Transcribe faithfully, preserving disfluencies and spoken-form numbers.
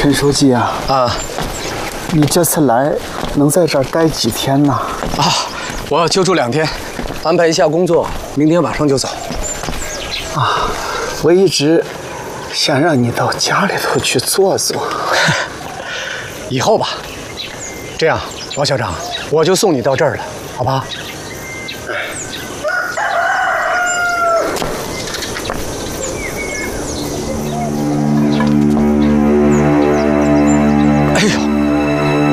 陈书记啊， 啊， 你这次来能在这儿待几天呢？ 啊，我就住两天，安排一下工作，明天晚上就走。 啊，我一直想让你到家里头去坐坐。 以后吧。这样，王校长，我就送你到这儿了，好吧？